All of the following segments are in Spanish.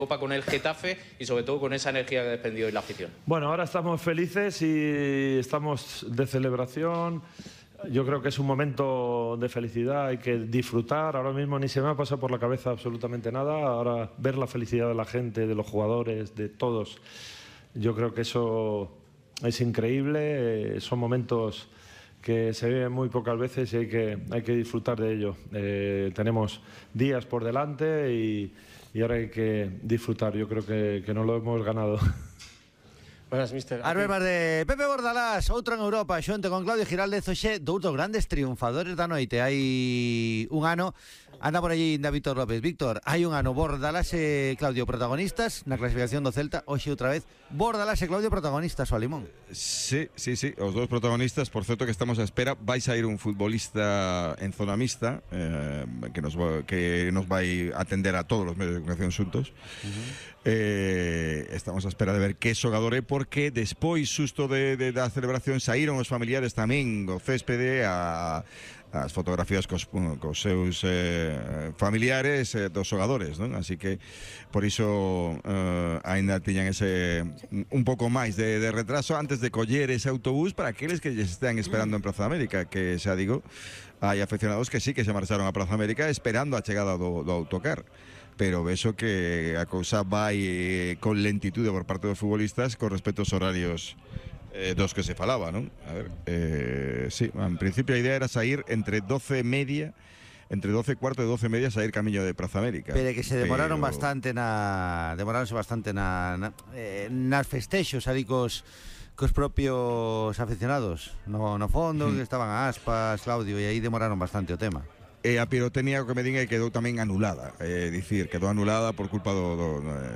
Copa con el Getafe y sobre todo con esa energía que ha desprendido hoy la afición. Bueno, ahora estamos felices y estamos de celebración. Yo creo que es un momento de felicidad, hay que disfrutar. Ahora mismo ni se me ha pasado por la cabeza absolutamente nada. Ahora ver la felicidad de la gente, de los jugadores, de todos, yo creo que eso es increíble. Son momentos que se viven muy pocas veces y hay que disfrutar de ello. Tenemos días por delante y ahora hay que disfrutar. Yo creo que nos lo hemos ganado. Buenas, mister. Arbemas de Pepe Bordalás, outro en Europa, xunto con Claudio Giraldez, hoxe dous dos grandes triunfadores da noite. Hai un ano, anda por allí da Víctor López. Víctor, hai un ano Bordalás e Claudio protagonistas na clasificación do Celta, hoxe outra vez Bordalás e Claudio protagonistas, o Limón. Sí, os dos protagonistas. Por certo que estamos a espera, vais a ir un futbolista en zona mixta que nos vai atender a todos os medios de comunicación xuntos. Estamos a espera de ver que xogador é, porque despois xusto da celebración saíron os familiares tamén o céspede as fotografías cos seus familiares dos xogadores, non? Así que por iso aínda tiñan ese un pouco máis de retraso antes de coller ese autobús para aqueles que lles están esperando en Praza América, que xa digo, hai afeccionados que sí que se marcharon a Praza América esperando a chegada do autocar. Pero vexo que a cousa vai con lentitude por parte dos futbolistas con respecto aos horarios dos que se falaba, non? A ver, sí, en principio a idea era sair entre 12:30, entre 12 e cuarto e 12:30, sair camiño de Praza América. Pero que se demoraron bastante demoraronse bastante nas festexos ali cos propios aficionados no fondo, que estaban Aspas, Claudio, e aí demoraron bastante o tema. E a pirotecnia, que me din, quedou tamén anulada. Dicir, quedou anulada por culpa do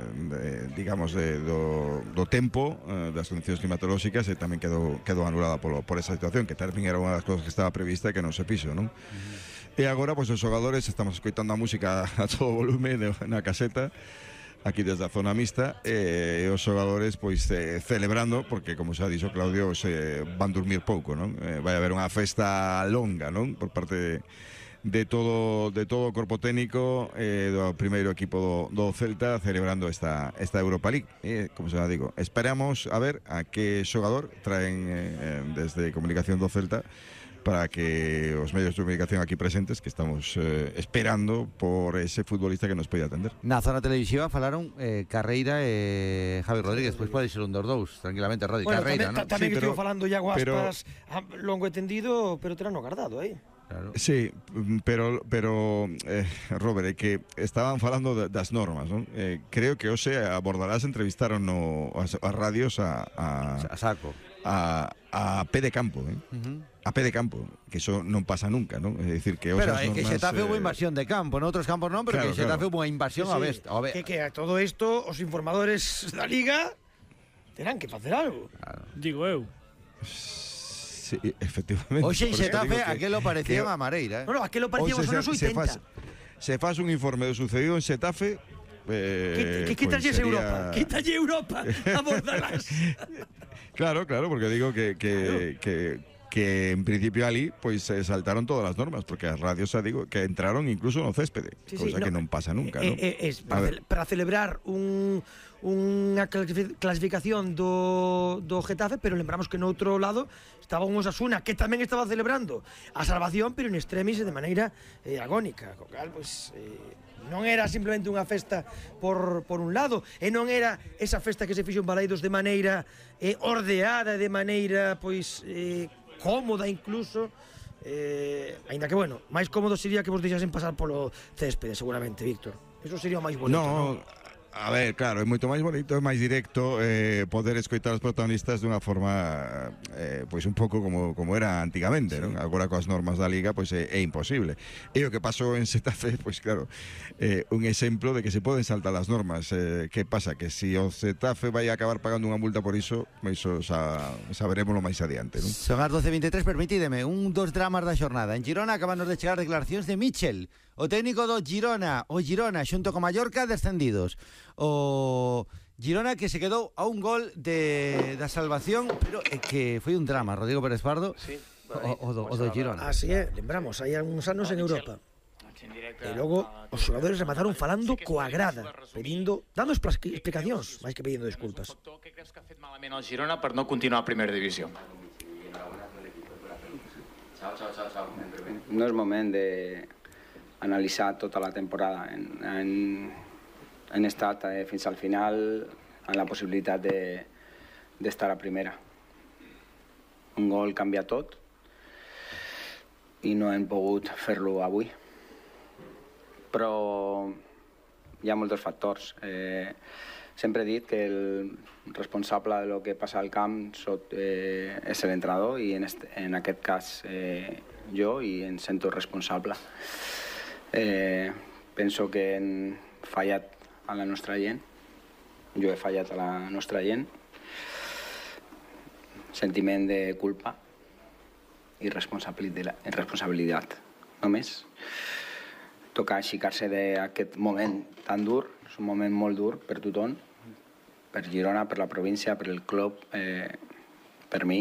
tempo, das condicións climatolóxicas, e tamén quedou anulada por esa situación, que tamén era unha das cousas que estaba prevista e que non se fixo, non? E agora, pois, os xogadores estamos escoitando a música a todo volume na caseta, aquí desde a zona mixta, e os xogadores pois celebrando, porque como xa dixo Claudio, van dormir pouco, non? Vai haber unha festa longa, non? Por parte de todo o corpo técnico do primeiro equipo do Celta celebrando esta Europa League. Como xa digo, esperamos a ver a que xogador traen desde comunicación do Celta para que os medios de comunicación aquí presentes, que estamos esperando por ese futbolista que nos pode atender. Na zona televisiva falaron Carreira e Javi Rodríguez, pois pode ser un dos dous, tranquilamente, Rodi. Bueno, Carreira, ¿no? tamén sí, estivo falando Iago Aspas, longo entendido, pero terano guardado aí. Claro. Sí, pero Robert, que estaban falando das normas, non? Creo que hoxe a Bordalás entrevistaron as radios a saco, a pé de campo, a pé de campo, que eso non pasa nunca, non? É dicir, que hoxe pero as normas... que Xetafe houve invasión de campo, noutros campos non, pero claro, que Xetafe houve unha invasión a besta. Que a todo isto os informadores da Liga terán que facer algo. Claro. Digo eu. Sí, efectivamente. Oxe, Xetafe, aquelo parecía unha mareira, No, aquelo parecía os anos 80. Se faz un informe do sucedido en Xetafe, quítalle Europa. Quítalle Europa a Bordalás. Claro, porque digo que en principio ali pois se saltaron todas as normas, porque as radios xa digo que entraron incluso no céspede, cosa que non pasa nunca, non? Para celebrar unha clasificación do Getafe, pero lembramos que no outro lado estaba un Osasuna que tamén estaba celebrando a salvación, pero in extremis e de maneira agónica, co cal, pois non era simplemente unha festa por un lado, e non era esa festa que se fixo en Baleidos de maneira ordeada, de maneira pois cómoda incluso, aínda que bueno, máis cómodo sería que vos deixasen pasar polo céspede, seguramente, Víctor. Eso sería o máis bonito, non? A ver, claro, é moito máis bonito, é máis directo poder escoitar os protagonistas dunha forma pois un pouco como era antigamente, non? Agora coas normas da Liga pois é imposible. E o que pasou en Xetafe, pois claro, un exemplo de que se poden saltar as normas. Que pasa? Que se o Xetafe vai acabar pagando unha multa por iso, xa veremoslo máis adiante, non? Son as 12:23, permitídeme, dos dramas da xornada. En Girona acabanos de chegar declaracións de Michel, o técnico do Girona, xunto con Mallorca, descendidos. O Girona que se quedou a un gol da salvación, pero que foi un drama, Rodrigo Pérez Pardo. Sí, o do Girona. Así é, lembramos, hai uns anos en Europa. E logo os xogadores remataron falando coa grada, dando explicacións, máis que pedindo desculpas. Què creus que ha fet malament el Girona per no continuar a primera divisió? No és moment d'analitzar tota la temporada. Hem estat fins al final amb la possibilitat d'estar a primera. Un gol canvia tot i no hem pogut fer-lo avui. Però hi ha molts factors. Sempre he dit que el responsable de lo que passa al camp és l'entrenador i en aquest cas jo, i em sento responsable. Penso que hem fallat a la nostra gent. Jo he fallat a la nostra gent. Sentiment de culpa i responsabilitat. Només toca aixecar-se d'aquest moment tan dur. És un moment molt dur per tothom, per Girona, per la província, per el club, per mi.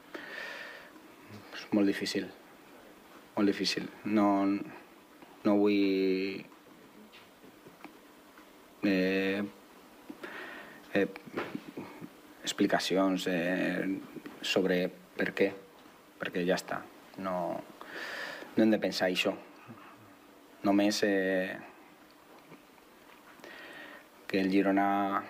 És molt difícil, molt difícil. No vull explicacions sobre per què, perquè ja està. No hem de pensar això. Només que el Girona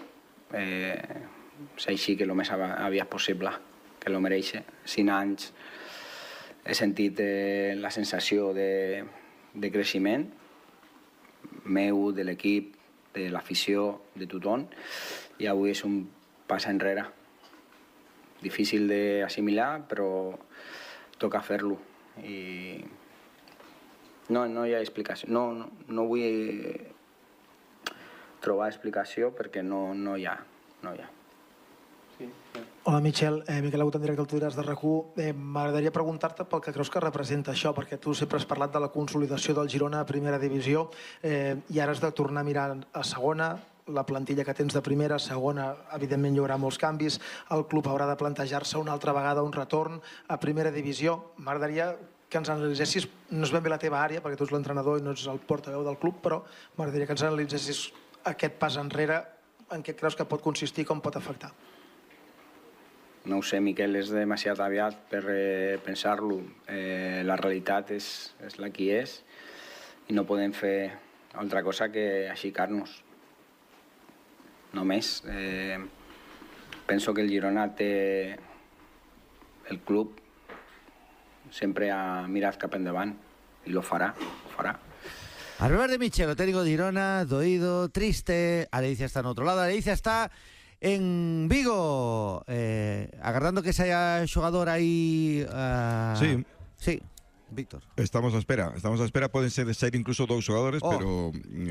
s'aixequi el més aviat possible, que lo mereix. 5 anys he sentit la sensació de creixement meu, de l'equip, de l'afició, de tothom, i avui és un pas enrere. Difícil d'assimilar, però toca fer-lo. I no hi ha explicació. No vull trobar explicació perquè no hi ha. Hola, Miquel Agut, en directe al Twitter de RAC1. M'agradaria preguntar-te pel que creus que representa això, perquè tu sempre has parlat de la consolidació del Girona a primera divisió i ara has de tornar a mirar a segona, la plantilla que tens de primera, segona, evidentment hi haurà molts canvis, el club haurà de plantejar-se una altra vegada un retorn a primera divisió. M'agradaria que ens analitzessis, no és ben bé la teva àrea, perquè tu ets l'entrenador i no ets el portaveu del club, però m'agradaria que ens analitzessis aquest pas enrere, en què creus que pot consistir i com pot afectar. No ho sé, Miquel, és demasiat aviat per pensar-lo. La realitat és la que és i no podem fer altra cosa que aixecar-nos. Només. Penso que el Girona té el club sempre ha mirat cap endavant i lo farà. Albert de Michel, técnico de Girona, doído, triste. Alicia está en otro lado. Alicia está en Vigo, aguardando que se haya jugador ahí. Sí, Víctor. Estamos a espera. Pueden ser incluso 2 jugadores, pero...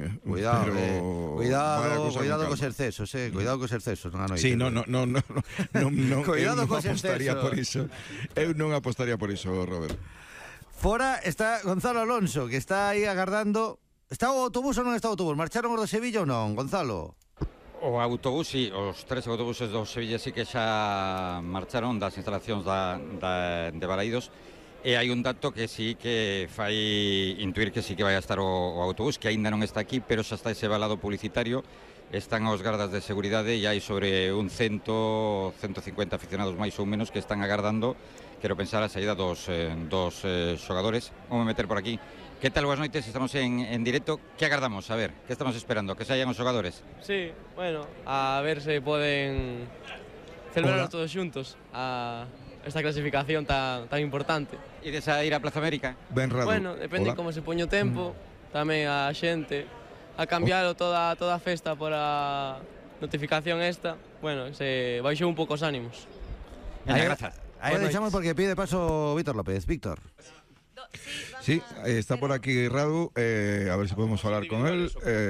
Cuidado con ser cesos, cuidado con ser cesos. Sí, no. Cuidado con ser cesos. Eu non apostaría por iso, Robert. Fora está Gonzalo Alonso, que está aí agardando. Está o autobús ou non está o autobús? Marcharon os do Sevilla ou non, Gonzalo? O autobús, sí, os 3 autobuses do Sevilla sí que xa marcharon das instalacións de Balaídos. E hai un dato que sí que fai intuir que sí que vai a estar o autobús, que aínda non está aquí, pero xa está ese balado publicitario, están os gardas de seguridade e hai sobre un 150 aficionados máis ou menos que están agardando, quero pensar, a saída dos xogadores. Vamos meter por aquí. Que tal, boas noites, estamos en directo. Que agardamos? A ver, que estamos esperando? Que saian os xogadores? Sí, bueno, a ver se poden celebrar todos xuntos a esta clasificación tan importante. Ides a ir a Plaza América? Ben raro. Bueno, depende como se poñe o tempo, tamén a xente, a cambiarlo toda a festa por a notificación esta, bueno, se baixou un pouco os ánimos. Ahí deixamos porque pide paso Víctor López. Víctor. Sí, está por aquí Radu, a ver si podemos hablar con él.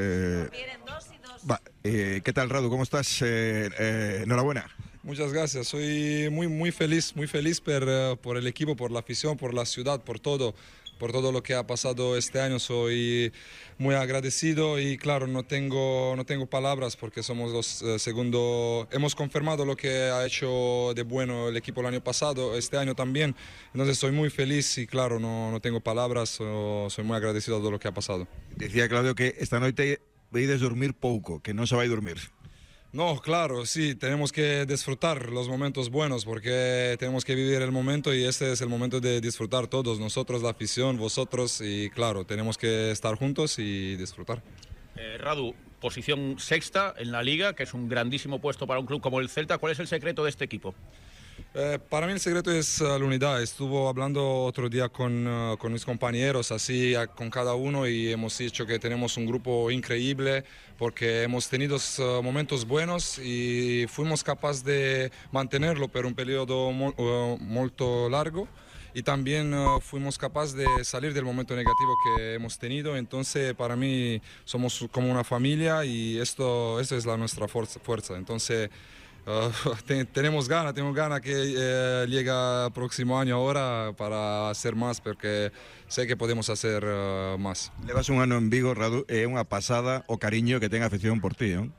¿Qué tal, Radu? ¿Cómo estás? Enhorabuena. Muchas gracias, soy muy feliz por el equipo, por la afición, por la ciudad, por todo. por todo lo que ha pasado este año. Soy muy agradecido y claro, no tengo palabras porque somos los segundos. Hemos confirmado lo que ha hecho de bueno el equipo el año pasado, este año también. Entonces soy muy feliz y claro, no tengo palabras, soy muy agradecido de todo lo que ha pasado. Decía Claudio que esta noite veis dormir pouco, que non se vai dormir. No, claro, sí, tenemos que disfrutar los momentos buenos porque tenemos que vivir el momento y este es el momento de disfrutar todos, nosotros, la afición, vosotros y claro, tenemos que estar juntos y disfrutar. Radu, posición sexta en la Liga, que es un grandísimo puesto para un club como el Celta. ¿Cuál es el secreto de este equipo? Para mí el secreto es la unidad. Estuve hablando otro día con mis compañeros, así con cada uno, y hemos dicho que tenemos un grupo increíble porque hemos tenido momentos buenos y fuimos capaces de mantenerlo por un periodo muy largo. Y también fuimos capaces de salir del momento negativo que hemos tenido. Entonces, para mí, somos como una familia y esto es nuestra fuerza. Entonces, tengo ganas que llegue el próximo año ahora para hacer más, porque sé que podemos hacer más. Levas un ano en Vigo, Radu, é unha pasada o cariño que ten a afición por ti, non?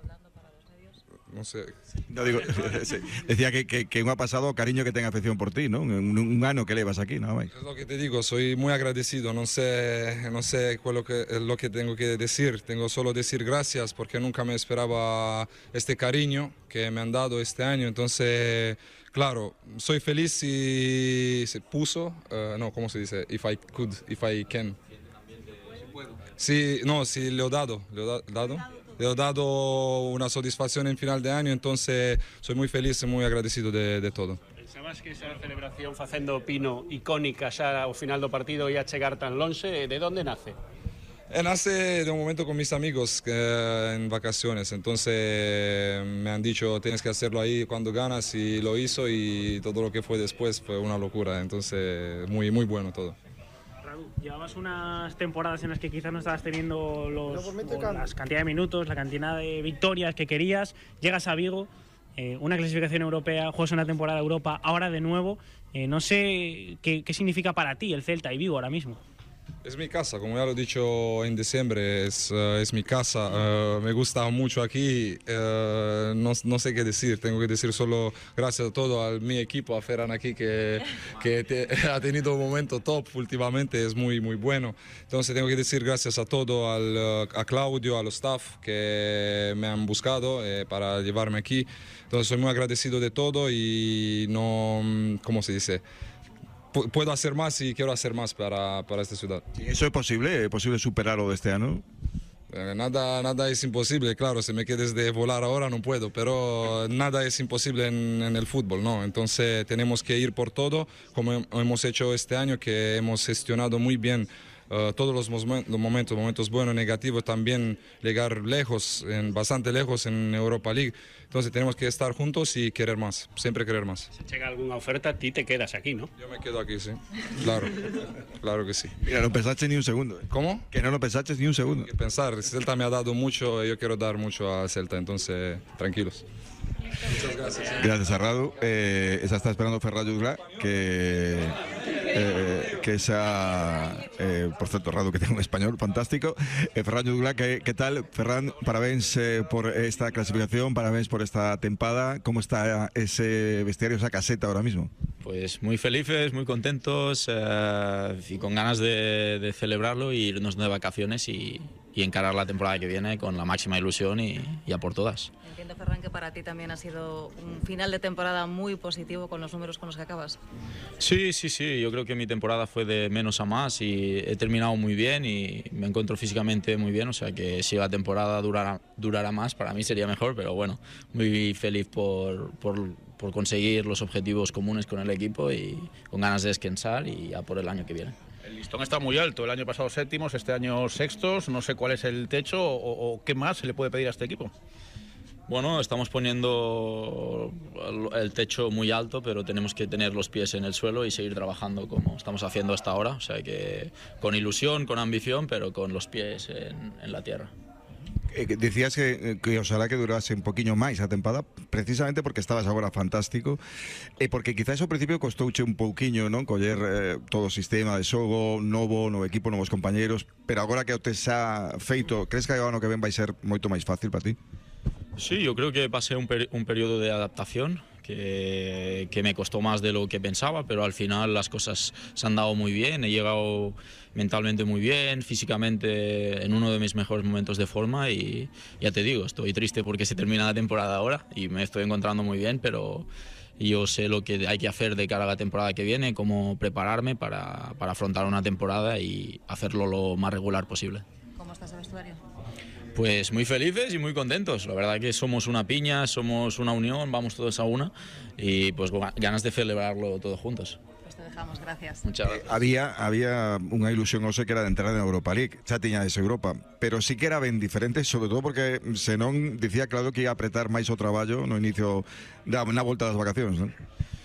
No sé. No, digo, sí. Decía que unha pasada o cariño que ten a afición por ti, non? Un ano que levas aquí, non? Es lo que te digo, soy muy agradecido, no sé lo que tengo que decir, tengo solo decir gracias porque nunca me esperaba este cariño que me han dado este año, entonces, claro, soy feliz si se puso, no, ¿cómo se dice? If I can. Sí, no, sí, le he dado. Le he dado una satisfacción en final de año, entonces soy muy feliz y muy agradecido de todo. Pensabas que esa celebración facendo Pino icónica xa ao final do partido ia chegar tan lonxe? De onde nace? Nace de un momento con mis amigos en vacaciones, entonces me han dicho tienes que hacerlo ahí cuando ganas y lo hizo y todo lo que fue después fue una locura, entonces muy bueno todo. Llevabas unas temporadas en las que quizás no estabas teniendo las cantidad de minutos, la cantidad de victorias que querías. Llegas a Vigo, una clasificación europea, juegas una temporada de Europa, ahora de nuevo. No sé qué significa para ti el Celta y Vigo ahora mismo. Es mi casa, como ya lo he dicho en diciembre, es mi casa, me gusta mucho aquí, no sé qué decir, tengo que decir solo gracias a todo, a mi equipo, a Ferran aquí que ha tenido un momento top últimamente, es muy bueno, entonces tengo que decir gracias a todo, a Claudio, a los staff que me han buscado para llevarme aquí, entonces soy muy agradecido de todo y no, ¿cómo se dice? Puedo hacer más y quiero hacer más para esta ciudad. ¿Eso es posible? ¿Es posible superarlo de este año? Nada es imposible, claro, si me quieres de volar ahora no puedo, pero nada es imposible en el fútbol, ¿no? Entonces tenemos que ir por todo, como hemos hecho este año, que hemos gestionado muy bien todos los momentos buenos, negativos, también llegar lejos, bastante lejos en Europa League. Entonces tenemos que estar juntos y querer más, siempre querer más. Si llega alguna oferta, a ti te quedas aquí, ¿no? Yo me quedo aquí, sí. Claro que sí. Mira, no pensaste ni un segundo. ¿Cómo? Que no lo pensaste ni un segundo. Pensar, Celta me ha dado mucho y yo quiero dar mucho a Celta, entonces tranquilos. Muchas gracias. Gracias a Radu. Esa está esperando Ferran Jutgla, que esa, por cierto, Radu, que tiene un español fantástico. Ferran Jutgla, ¿qué tal? Ferran, parabéns por esta clasificación, parabéns por esta tempada. ¿Cómo está ese vestiario, esa caseta ahora mismo? Pues muy felices, muy contentos y con ganas de celebrarlo e irnos de vacaciones y encarar la temporada que viene con la máxima ilusión y a por todas. Entiendo, Ferran, que para ti también ha sido un final de temporada muy positivo con los números con los que acabas. Sí, yo creo que mi temporada fue de menos a más y he terminado muy bien y me encuentro físicamente muy bien, o sea que si la temporada durara más, para mí sería mejor, pero bueno, muy feliz por conseguir los objetivos comunes con el equipo y con ganas de descansar y a por el año que viene. El listón está muy alto, el año pasado séptimos, este año sextos, no sé cuál es el techo o qué más se le puede pedir a este equipo. Bueno, estamos poniendo el techo muy alto, pero tenemos que tener los pies en el suelo y seguir trabajando como estamos haciendo hasta ahora, o sea que con ilusión, con ambición, pero con los pies en la tierra. Dicías que oxalá que durase un poquinho máis a tempada, precisamente porque estabas agora fantástico, e porque quizás ao principio costouche un pouquiño, non, coller todo o sistema de xogo novo, no equipo, novos compañeiros, pero agora que o tes xa feito, crees que o ano que ven vai ser moito máis fácil para ti? Sí, yo creo que pasé un periodo de adaptación que me costó más de lo que pensaba, pero al final las cosas se han dado muy bien, he llegado mentalmente muy bien, físicamente en uno de mis mejores momentos de forma y ya te digo, estoy triste porque se termina la temporada ahora y me estoy encontrando muy bien, pero yo sé lo que hay que hacer de cara a la temporada que viene, cómo prepararme para afrontar una temporada y hacerlo lo más regular posible. ¿Cómo estás de vestuario? Pues muy felices y muy contentos. La verdad que somos una piña, somos una unión, vamos todos a una y pues ganas de celebrarlo todos juntos. Pues te dejamos, gracias. Muchas gracias. Había unha ilusión hoxe que era de entrar en Europa League, xa tiñades Europa, pero sí que era ben diferente, sobre todo porque senón dicía claro que ia apretar máis o traballo no inicio na volta das vacacións, non?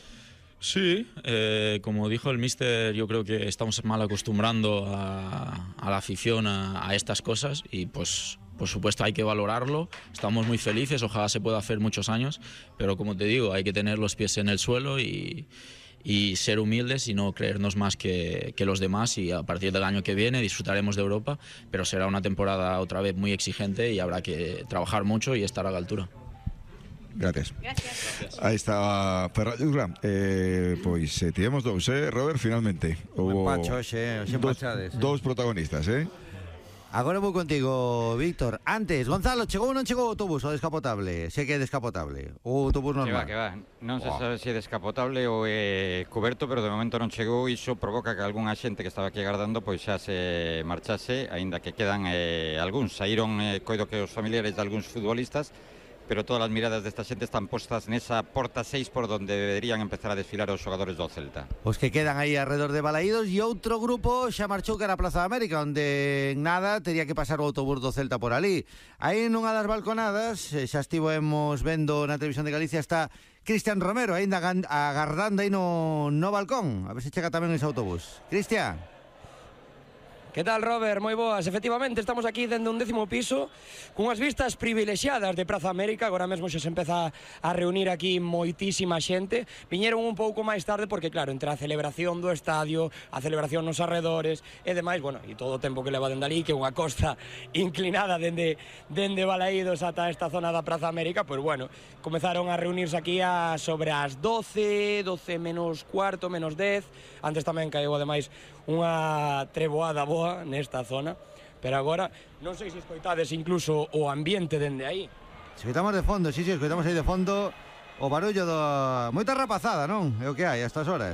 Sí, como dijo el míster, yo creo que estamos mal acostumbrando a la afición a estas cosas y pues por supuesto hay que valorarlo, estamos muy felices, ojalá se pueda hacer muchos años, pero como te digo, hay que tener los pies en el suelo y ser humildes y no creernos más que los demás y a partir del año que viene disfrutaremos de Europa, pero será una temporada otra vez muy exigente y habrá que trabajar mucho y estar a la altura. Gracias. Aí está Ferrallura. Pois tivemos dous, Robert, finalmente. Empacho, xe empachades. Dous protagonistas, Agora vou contigo, Víctor. Antes, Gonzalo, chegou ou non chegou o autobús o descapotable? Sei que é descapotable. O autobús normal. Que va. Non se sabe se é descapotable ou é coberto, pero de momento non chegou e iso provoca que algunha xente que estaba aquí agardando pois xa se marchase, aínda que quedan algúns. Saíron, coido que os familiares de algúns futbolistas, pero todas as miradas desta xente están postas nesa porta 6 por donde deberían empezar a desfilar os xogadores do Celta. Os que quedan aí alrededor de Balaídos e outro grupo xa marchou cara a Plaza de América, onde en nada tería que pasar o autobús do Celta por ali. Aí nunha das balconadas, xa estivemos vendo na televisión de Galicia, está Cristian Romero, ainda agardando aí no balcón. A ver se chega tamén ese autobús. Cristian. Que tal, Robert? Moi boas. Efectivamente, estamos aquí dende un 10º piso cunhas vistas privilexiadas de Praza América. Agora mesmo xa se empeza a reunir aquí moitísima xente. Viñeron un pouco máis tarde porque, claro, entre a celebración do estadio, a celebración nos arredores e demais, bueno, e todo o tempo que leva dende ali, que é unha costa inclinada dende Balaídos ata esta zona da Praza América, pois bueno, comezaron a reunirse aquí sobre as 12 menos cuarto, menos 10. Antes tamén caeu, ademais, unha treboada boa nesta zona, pero agora non sei se escoitades incluso o ambiente dende aí. Escoitamos de fondo, sí, escoitamos aí de fondo o barullo moita rapazada, non? É o que hai a estas horas.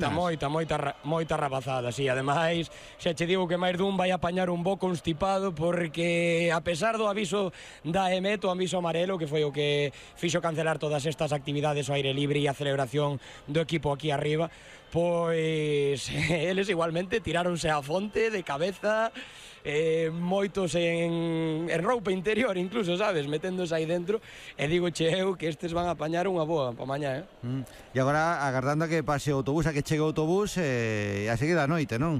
Moita rapazada, sí. Ademais, xa che digo que máis dun vai apañar un bo constipado porque a pesar do aviso da EMET, o aviso amarelo, que foi o que fixo cancelar todas estas actividades ao aire libre e a celebración do equipo aquí arriba, pois eles igualmente tiráronse a fonte de cabeza, moitos en roupa interior incluso, sabes, meténdose aí dentro, e digo che eu que estes van a apañar unha boa pa mañá, E agora agardando a que pase o autobús, a que chegue o autobús e a seguir da noite, non?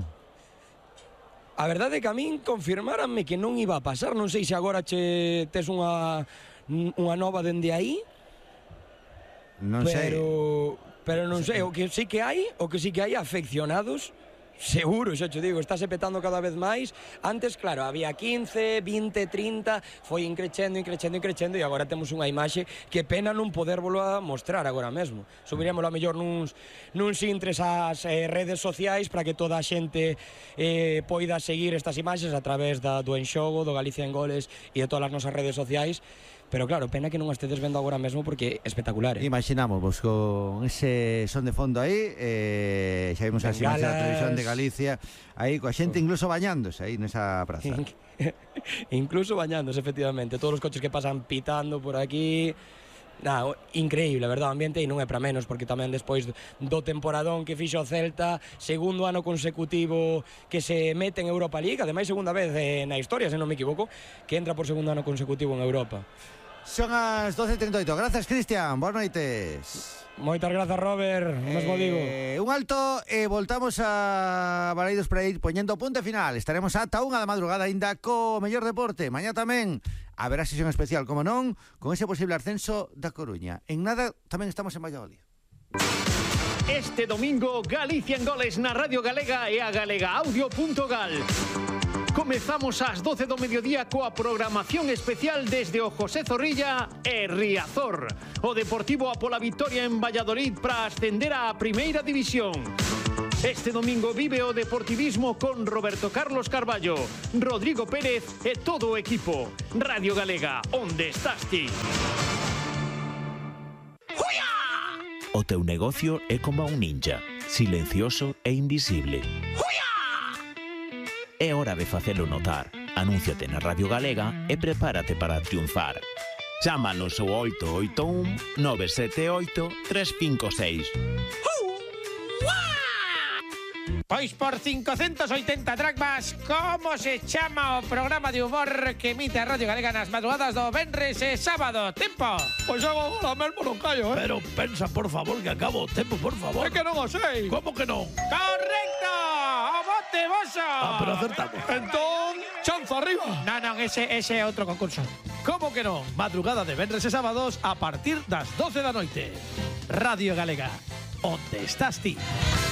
A verdade é que a min confirmáranme que non iba a pasar, non sei se agora che tes unha nova dende aí. Non sei. Pero non sei, o que sí que hai afeccionados, seguro, xa te digo, estáse petando cada vez máis. Antes, claro, había 15, 20, 30, foi increchendo e agora temos unha imaxe que pena non podervolo a mostrar agora mesmo. Subiremos a mellor nuns intres ás redes sociais para que toda a xente poida seguir estas imaxes a través do Enxogo, do Galicia en Goles e de todas as nosas redes sociais. Pero claro, pena que non estedes vendo agora mesmo porque é espectacular. Imaginamos, vos con ese son de fondo aí, xa vimos as imaxes da televisión de Galicia, aí coa xente incluso bañándose aí nesa praza. Incluso bañándose, efectivamente. Todos os coches que pasan pitando por aquí. Nada, increíble, verdad, o ambiente, e non é para menos, porque tamén despois do temporadón que fixo o Celta, segundo ano consecutivo que se mete en Europa League, ademais segunda vez na historia, se non me equivoco, que entra por segundo ano consecutivo en Europa. Son as 12:38. Gracias, Cristian. Boas noites. Moitas grazas, Robert. Mesmo digo. Un alto e voltamos a Balaidos para ir poñendo punto final. Estaremos ata 1 da madrugada aínda co mellor deporte. Mañá tamén haberá sesión especial, como non, con ese posible ascenso da Coruña. En nada tamén estamos en Valladolid. Este domingo, Galicia en goles na Radio Galega e a galegaaudio.gal. Comezamos ás 12 do mediodía coa programación especial desde o José Zorrilla e Riazor. O Deportivo a pola vitoria en Valladolid para ascender á Primeira División. Este domingo vive o deportivismo con Roberto Carlos Carballo, Rodrigo Pérez e todo o equipo. Radio Galega, onde estás ti? O teu negocio é como un ninja, silencioso e invisible. É hora de facelo notar. Anúnciate na Radio Galega e prepárate para triunfar. Chámanos ao 881 978 356. Pois por 580 dracmas, como se chama o programa de humor que emite a Radio Galega nas madrugadas do venres e sábado? Tempo! Pois agora mesmo non callo, Pero pensa, por favor, que acabo o tempo, por favor. É que non o sei. Como que non? Correcto! O bote voso! Pero acertamos. Entón, chanza arriba. Non, ese é outro concurso. Como que non? Madrugada de venres e sábados a partir das 12 da noite. Radio Galega, onde estás ti?